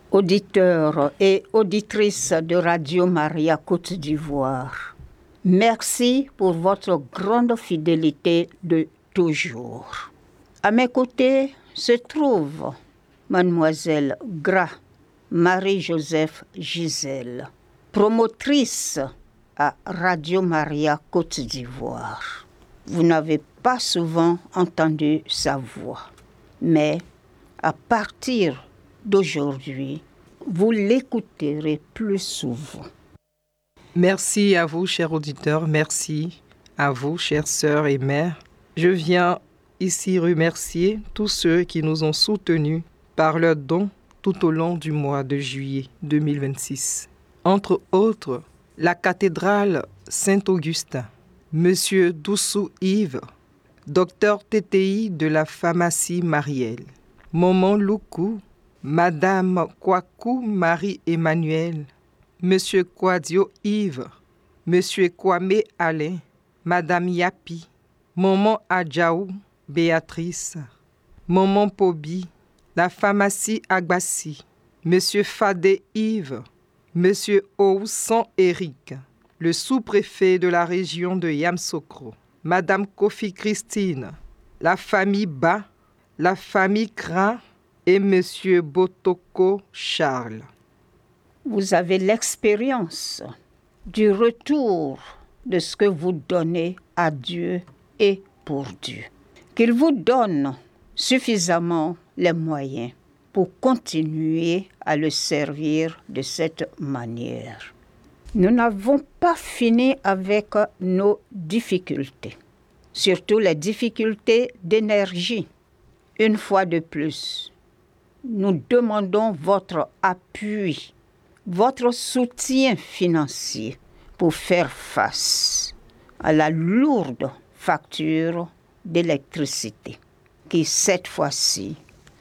Auditeurs et auditrices de Radio Maria Côte d'Ivoire, merci pour votre grande fidélité de toujours. À mes côtés se trouve Mademoiselle Gras Marie-Joseph Gisèle, promotrice à Radio Maria Côte d'Ivoire. Vous n'avez pas souvent entendu sa voix, mais à partir d'aujourd'hui, vous l'écouterez plus souvent. Merci à vous, chers auditeurs. Merci à vous, chères sœurs et mères. Je viens ici remercier tous ceux qui nous ont soutenus par leurs dons tout au long du mois de juillet 2026. Entre autres, la cathédrale Saint-Augustin, Monsieur Doussou Yves, docteur TTI de la pharmacie Marielle, Maman Loukou, Madame Kwaku Marie-Emmanuel, Monsieur Kwadio Yves, Monsieur Kwame Alain, Madame Yapi, Maman Adjaou Béatrice, Maman Pobi, la pharmacie Agbassi, Monsieur Fadé Yves, Monsieur Oussan Eric, le sous-préfet de la région de Yamsokro, Madame Kofi Christine, la famille Ba, la famille Kra et Monsieur Botoko Charles. Vous avez l'expérience du retour de ce que vous donnez à Dieu et pour Dieu. Qu'il vous donne suffisamment les moyens pour continuer à le servir de cette manière. Nous n'avons pas fini avec nos difficultés, surtout les difficultés d'énergie. Une fois de plus, nous demandons votre appui, votre soutien financier pour faire face à la lourde facture d'électricité qui, cette fois-ci,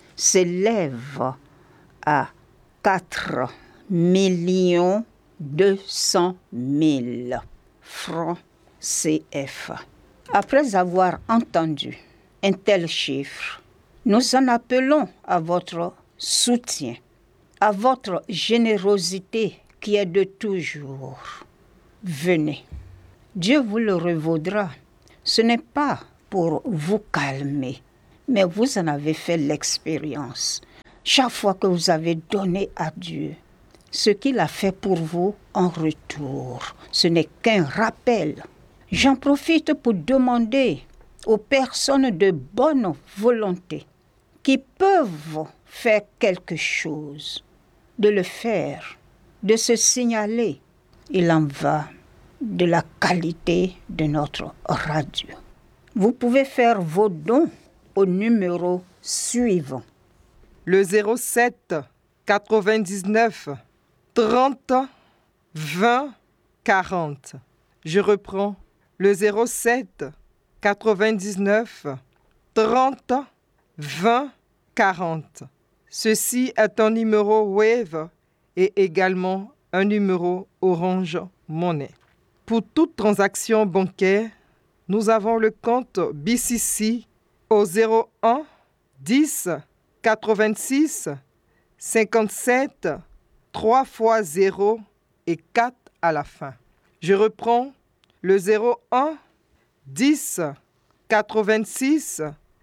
s'élève à 4 200 000 francs CFA. Après avoir entendu un tel chiffre, nous en appelons à votre soutien, à votre générosité qui est de toujours. Venez, Dieu vous le revaudra. Ce n'est pas pour vous calmer, mais vous en avez fait l'expérience. Chaque fois que vous avez donné à Dieu ce qu'il a fait pour vous en retour, ce n'est qu'un rappel. J'en profite pour demander aux personnes de bonne volonté qui peuvent faire quelque chose, de le faire, de se signaler. Il en va de la qualité de notre radio. Vous pouvez faire vos dons au numéro suivant. Le 07 99 30 20 40. Je reprends. Le 07 99 30 20 40. Ceci est un numéro Wave et également un numéro Orange Money. Pour toute transaction bancaire, nous avons le compte BCC au 01 10 86 57 3 fois 0 et 4 à la fin. Je reprends le 01 10 86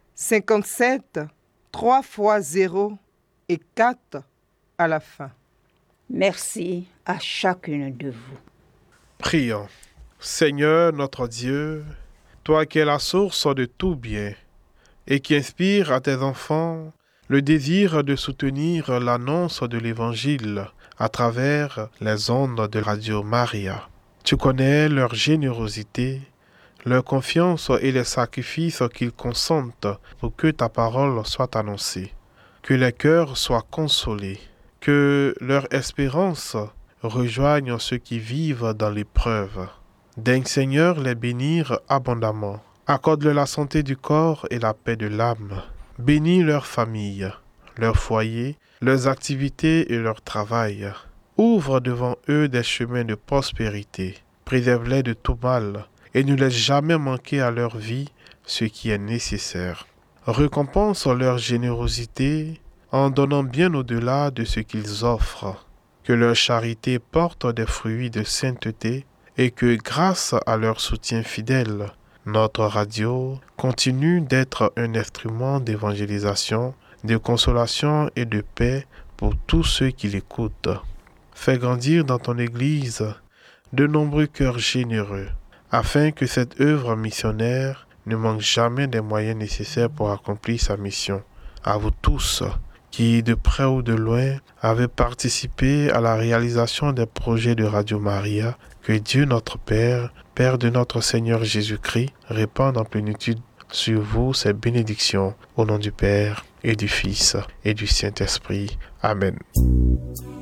57 3 fois 0 et 4 à la fin. Merci à chacune de vous. Prions. Seigneur notre Dieu, toi qui es la source de tout bien et qui inspire à tes enfants le désir de soutenir l'annonce de l'Évangile à travers les ondes de Radio Maria. Tu connais leur générosité, leur confiance et les sacrifices qu'ils consentent pour que ta parole soit annoncée. Que les cœurs soient consolés, que leur espérance rejoigne ceux qui vivent dans l'épreuve. Daigne Seigneur les bénir abondamment. Accorde-leur la santé du corps et la paix de l'âme. Bénis leurs familles, leurs foyers, leurs activités et leur travail. Ouvre devant eux des chemins de prospérité. Préserve-les de tout mal et ne laisse jamais manquer à leur vie ce qui est nécessaire. Récompense leur générosité en donnant bien au-delà de ce qu'ils offrent. Que leur charité porte des fruits de sainteté et que grâce à leur soutien fidèle, notre radio continue d'être un instrument d'évangélisation, de consolation et de paix pour tous ceux qui l'écoutent. Fais grandir dans ton Église de nombreux cœurs généreux, afin que cette œuvre missionnaire ne manque jamais des moyens nécessaires pour accomplir sa mission. À vous tous, qui de près ou de loin avez participé à la réalisation des projets de Radio Maria, que Dieu notre Père, Père de notre Seigneur Jésus-Christ, répande en plénitude sur vous ses bénédictions, au nom du Père et du Fils et du Saint-Esprit. Amen.